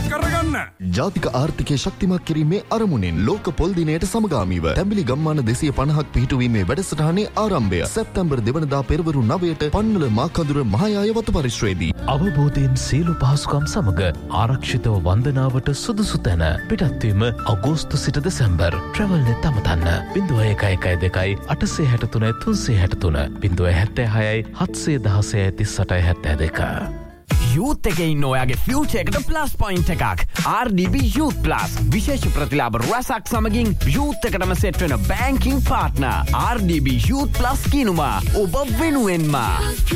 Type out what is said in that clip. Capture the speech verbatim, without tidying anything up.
කරගන්න. ජාතික ආර්ථිකය ශක්තිමත් කිරීමේ අරමුණෙන් ලෝක පොල් දිනයට සමගාමීව තැඹිලි ගම්මාන දෙසිය පනහක් පිහිටුවීමේ වැඩසටහනේ ආරම්භය සැප්තැම්බර් දෙවනදා පෙරවරු නවයට පන්නල මාකඳුර මහායාය වතු පරිශ්‍රයේදී. අවබෝධයෙන් සියලු පහසුකම් සමග ආරක්ෂිතව වන්දනාවට සුදුසු තැන. පිටත්වීම අගෝස්තු සිට දෙසැම්බර්. ට්‍රැවල්නෙත් අමතන්න. බිංදුව එකයි එකයි දෙකයි අටසිය හැටතුන තුන්සිය හැටතුන බිංදුව හැත්තෑ හයයි හත්සිය දහසය තිස් අටයි හැත්තෑ දෙක. යූත් එකේ ඉන්න ඔයාගේ ෆියුචර් එකට ප්ලස් පොයින්ට් එකක්. ආර් ඩී බී Youth Plus විශේෂ ප්‍රතිලාභ රැසක් සමගින් යූත් එකටම සෙට් වෙන බැංකින් පාර්ට්නර්. ආර් ඩී බී Youth Plus කිනුමා ඔබ වෙනුවෙන්ම.